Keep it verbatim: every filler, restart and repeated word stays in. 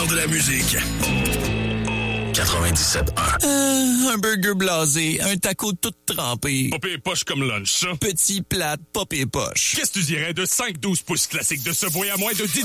meilleur de la musique. quatre-vingt-dix-sept un. Euh, un burger blasé, un taco tout trempé. Pas pire poche comme lunch, ça. Petit plate, pas pire poche. Qu'est-ce que tu dirais de cinq douze pouces classiques de Subway à moins de dix